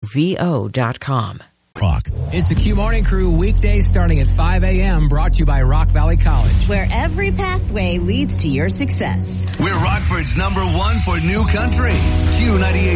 rockvalleyvo.com. Rock. It's the Q Morning Crew, weekdays starting at 5 a.m., brought to you by Rock Valley College. Where every pathway leads to your success. We're Rockford's #1 for new country. Q98.